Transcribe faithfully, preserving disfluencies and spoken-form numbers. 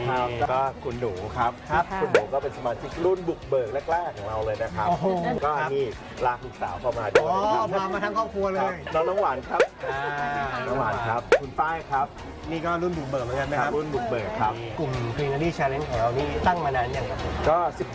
ครับก็คุณหนูครับครับคุณหนูก็เป็นสมาชิกรุ่นบุกเบิกแรกๆของเราเลยนะครับก็นี่ลากลูกสาวเข้ามาด้วยอ๋อพามาทั้งครอบครัวเลยน้องน้องหวานครับน้องหวานครับคุณป้ายครับนี่ก็รุ่นบุกเบิกเหมือนกันไหมครับรุ่นบุกเบิกครับกลุ่ม Greenery Challenge ของเรานี่ตั้งมานานยังครับก็